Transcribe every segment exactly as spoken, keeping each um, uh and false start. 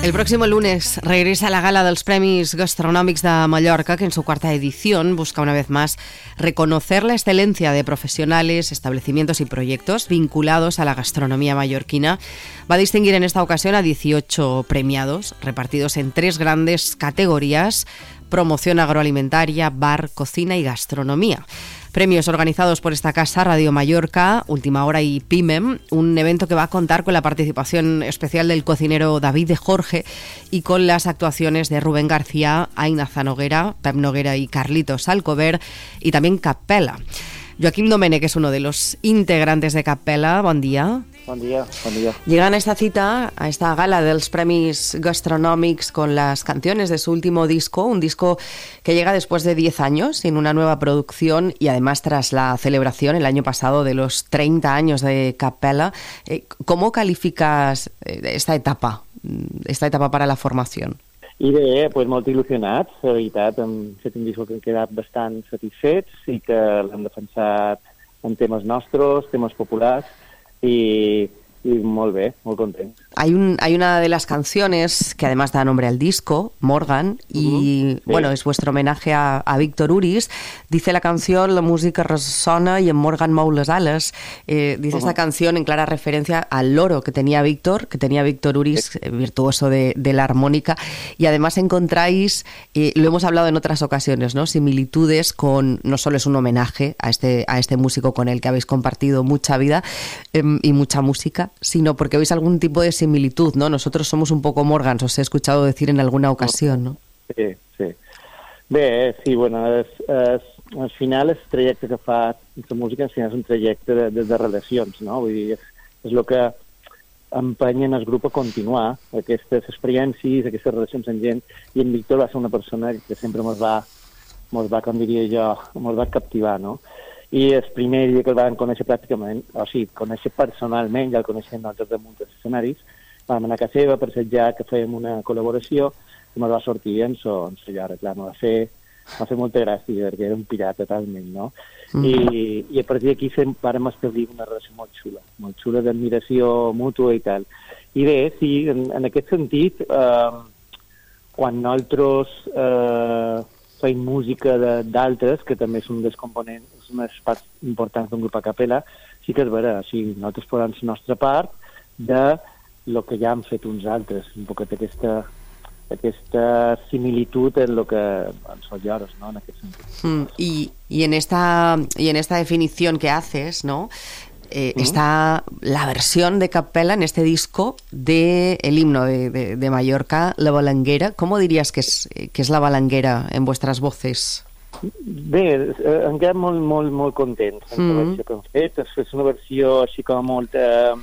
El próximo lunes regresa la gala de los Premis Gastronòmics de Mallorca, que en su cuarta edición busca una vez más reconocer la excelencia de profesionales, establecimientos y proyectos vinculados a la gastronomía mallorquina. Va a distinguir en esta ocasión a dieciocho premiados, repartidos en tres grandes categorías: promoción agroalimentaria, bar, cocina y gastronomía. Premios organizados por esta casa, Radio Mallorca, Última Hora y Pimem, un evento que va a contar con la participación especial del cocinero David de Jorge y con las actuaciones de Rubén García, Aina Zanoguera, Pep Noguera y Carlitos Alcover, y también Capella. Joaquim Domènech es uno de los integrantes de Capella. Buen día. Buen día, buen día. Llegan a esta cita, a esta gala de los Premis Gastronòmics con las canciones de su último disco, un disco que llega después de diez años sin una nueva producción y además tras la celebración el año pasado de los treinta años de Capella. ¿Cómo calificas esta etapa, esta etapa para la formación? I bé, pues, molt il·lusionats, la veritat, hem fet un disc que hem quedat bastant satisfets i que l'hem defensat en temes nostres, temes populars, i, y muy bien, muy contento. Hay, un, hay una de las canciones que además da nombre al disco, Morgan, y uh-huh. sí. bueno, es vuestro homenaje a, a Víctor Uris. Dice la canción, la música resona y en Morgan mou les ales. Eh, dice uh-huh. esta canción en clara referencia al loro que tenía Víctor, que tenía Víctor Uris, sí. virtuoso de, de la armónica, y además encontráis, eh, lo hemos hablado en otras ocasiones, ¿no? Similitudes con, no solo es un homenaje a este, a este músico con el que habéis compartido mucha vida eh, y mucha música, sino porque veis algún tipo de similitud, ¿no? Nosotros somos un poco Morgans, os he escuchado decir en alguna ocasión, ¿no? Sí, sí. Bé, sí, bueno, és, és, al final el trajecte que fa la música al final és un trajecte de, de, de relacions, no? Vull dir, és, és el que empenyen el grup a continuar aquestes experiències, aquestes relacions amb gent, i en Víctor va ser una persona que sempre mos va, mos va, com diria jo, mos va captivar, no? I el primer dia que el vam conèixer pràcticament, o sigui, conèixer personalment, ja el coneixem nosaltres damunt dels escenaris, vam anar a casa seva per assetjar que fèiem una col·laboració i ens va sortir en son, allò, clar, m'ho va fer, m'ha fet molta gràcia, perquè era un pirata totalment, no? Mm. I, I a partir d'aquí vàrem establir una relació molt xula, molt xula d'admiració mútua i tal. I bé, sí, en, en aquest sentit, eh, quan nosaltres eh, feim música d'altres, que també és un dels components, unes parts importants d'un grup a capella, sí que és vera, sí, nosaltres posem la nostra part de lo que ja han fet uns altres, un poquet aquesta, aquesta similitud en lo que en són lloros, ¿no? En aquest sentit. Mm, y, y, en esta, y en esta definición que haces, ¿no? Eh, ¿Mm? Está la versión de Capella en este disco del de himno de, de, de Mallorca, La Balanguera. ¿Cómo dirías que es, que es La Balanguera en vuestras voces? Bé, em quedem molt, molt, molt contents amb mm. la versió que hem fet. És una versió així com molt... Eh,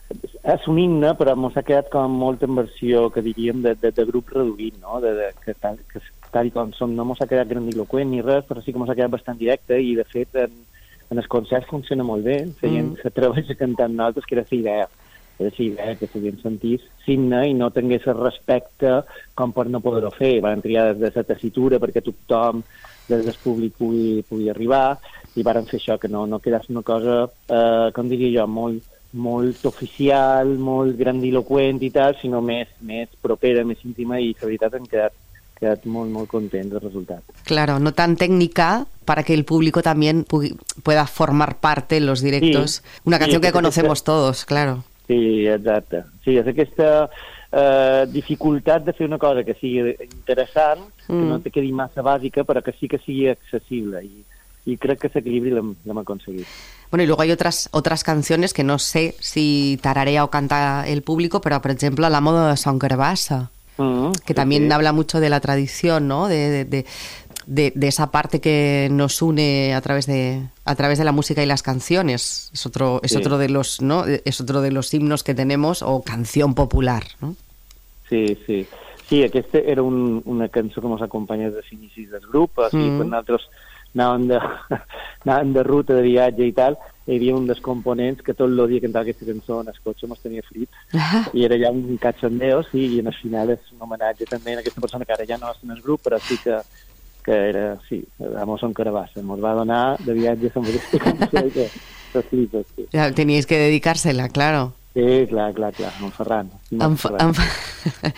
és un himne, però ens ha quedat com molt en versió, que diríem, de, de, de grup reduït, no? De, de, que, tal, que tal com som, no ens ha quedat grandiloquent ni res, però sí que ens ha quedat bastant directe i, de fet, en, en els concerts funciona molt bé. Feien, mm. s'atreveix a cantar nosaltres, que era la idea. Era la idea que s'havien sentit l'himne i no tingués el respecte com per no poder-ho fer. Van triar des de la tessitura perquè tothom des del públic pugui, pugui arribar, i varen fer això, que no, no quedés una cosa, eh, com diria jo, molt, molt oficial, molt grandiloquent i tal, sinó més, més propera, més íntima, i la veritat hem quedat, quedat molt, molt contents del resultat. Claro, no tan técnica para que el público también pu- pueda formar parte en los directos. Sí, una canción sí, que conocemos aquesta... todos, claro. Sí, exacte. Sí, és aquesta eh, dificultat de fer una cosa que sigui interessant, mm. que no te quedi massa bàsica, però que sí que sigui accessible, i, y creo que ese equilibrio lo, lo hemos conseguido. Bueno, y luego hay otras otras canciones que no sé si tararea o canta el público, pero por ejemplo La moda de Son Carbassa, uh-huh, que también sí. habla mucho de la tradición, ¿no? De, de, de, de, de esa parte que nos une a través de a través de la música y las canciones. Es otro es sí. otro de los, ¿no? Es otro de los himnos que tenemos, o canción popular, ¿no? Sí, sí. Sí, aquesta era un, una cançó que ens acompanya des dels inicis del grup, o sigui, mm. quan nosaltres anàvem de, anàvem de ruta, de viatge i tal, hi havia un dels components que tot el dia cantava aquesta cançó en el cotxe mos tenia frits, ah. i era ja un cachondeo, sí, i en el final és un homenatge també a aquesta persona que ara ja no és en el grup, però sí que, que era, sí, a Son Carbassa, mos va donar de viatge amb aquesta cançó, i que se flipa, sí. Ja, teníais que dedicársela, claro. Sí, clar, clar, clar, amb Ferran. Amb, amb,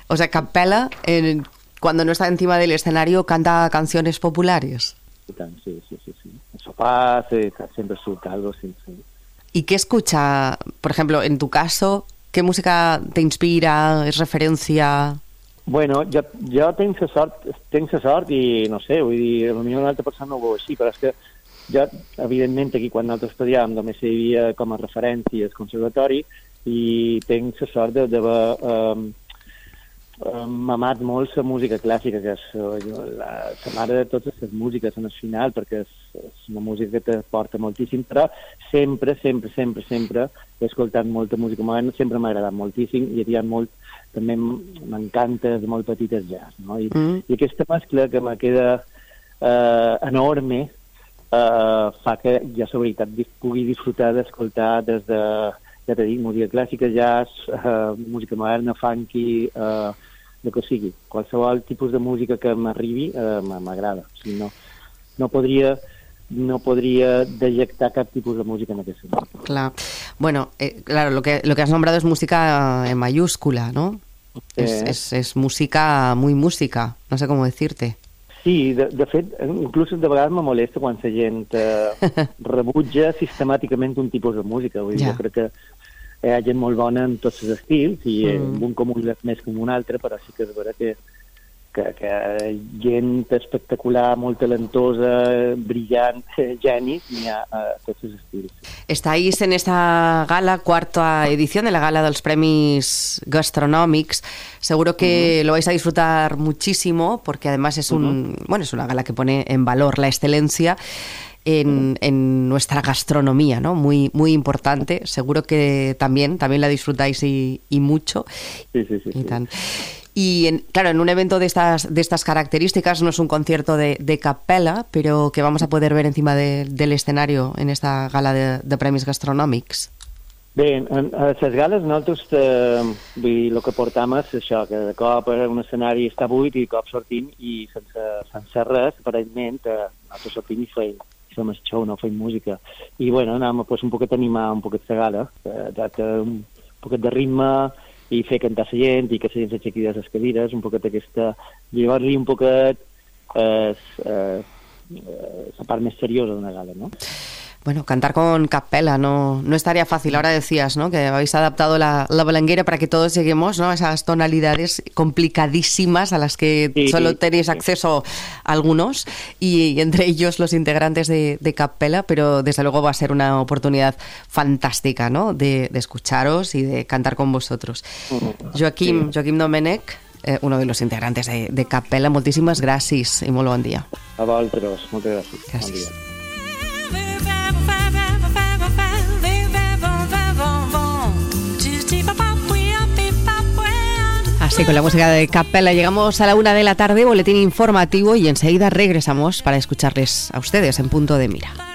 O sea, Cappella, eh, cuando no está encima del escenario, canta canciones populares. Sí, sí, sí, sí. Eso pasa, siempre surge algo, sí, sí. ¿Y qué escucha, por ejemplo, en tu caso, qué música te inspira, es referencia? Bueno, jo, jo tinc la sort, tinc la sort i, no sé, vull dir, potser una altra persona no ho veu així, però és que jo, evidentment, aquí quan nosaltres estudiàvem només hi havia com a referència al conservatori i tinc la sort d'haver eh, mamat molt la música clàssica, que és la, la mare de totes les músiques en el final, perquè és, és una música que te porta moltíssim, però sempre, sempre, sempre, sempre he escoltat molta música moderna, sempre m'ha agradat moltíssim i hi ha molt, també m'encanta de molt petites jazz, no? I, mm. i aquesta mescla que me queda eh, enorme eh, fa que jo, la veritat, pugui disfrutar d'escoltar des de, ja t'he dit, música clàssica, jazz, eh, música moderna, funky, eh, de que sigui. Qualsevol tipus de música que m'arribi eh, m'agrada. O sigui, no, no podria... no podría deyectar cap tipus de música en aquest sentit. Claro. Bueno, eh, claro, lo que, lo que has nombrado es música en mayúscula, ¿no? Eh... Es, es, es música, muy música, no sé cómo decirte. Sí, de, de fet, inclús de vegades me molesta quan la gent eh, rebutja sistemàticament un tipus de música. Vull dir, ja. Jo crec que hi ha gent molt bona en tots els estils i mm. un com un més com un altre, però sí que és vera que Que, que gent espectacular, molt talentosa, brillant, geni, n'hi ha a tots els estils. Estáis en esta gala, cuarta edición de la gala de los premios gastronòmics. Seguro que uh-huh. lo vais a disfrutar muchísimo, porque además es un, uh-huh. bueno, es una gala que pone en valor la excelencia en, en nuestra gastronomía, ¿no? Muy, muy importante. Seguro que también, también la disfrutáis y, y mucho. Sí, sí, sí. Y sí. tan. Y en, claro, en un evento de estas, de estas características, no es un concierto de, de Cappella, pero que vamos a poder ver encima de, del escenario en esta gala de, de Premis Gastronòmics. Bé, en, a les gales nosaltres eh, vull dir, el que portam és això, que de cop un escenari està buit i de cop sortim i sense, sense res, aparentment, eh, nosaltres sortim i feim, fem el show, no fem música. I bueno, anem pues, un poquet a animar un poquet la gala, eh, un poquet de ritme, i fer cantar la gent i que la gent s'aixequi de les cadires, un poquet aquesta... llevar-li un poquet eh, eh, la part més seriosa d'una gala, ¿no? Bueno, cantar con Cappella no, no estaría fácil. Ahora decías, ¿no?, que habéis adaptado la, la balanguera para que todos lleguemos, ¿no?, a esas tonalidades complicadísimas a las que sí, solo sí, tenéis sí. acceso algunos, y, y entre ellos los integrantes de, de Cappella, pero desde luego va a ser una oportunidad fantástica, ¿no?, de, de escucharos y de cantar con vosotros. Uh-huh. Joaquim, sí. Joaquim Domènech, eh, uno de los integrantes de, de Cappella, moltíssimes gràcies i molt bon dia. A vosaltres, moltes gràcies. Gràcies. Bon dia. Así, con la música de Cappella llegamos a la una de la tarde, boletín informativo, y enseguida regresamos para escucharles a ustedes en Punto de Mira.